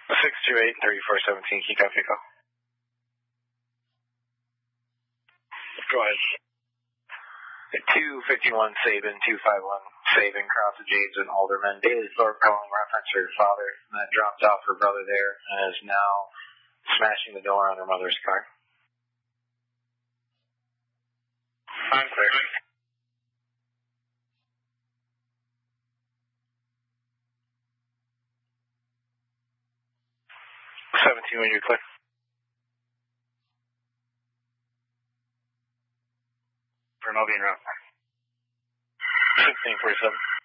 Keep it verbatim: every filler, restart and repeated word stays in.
six two eight, three four one seven, can you copy call? Go ahead. two fifty-one Sabin, two five one Sabin, cross the James and Alderman. Daily floor calling reference for your father. And that dropped off her brother there and is now smashing the door on her mother's car. I'm clear. seventeen when you're clear. For an Albion route. sixteen forty-seven.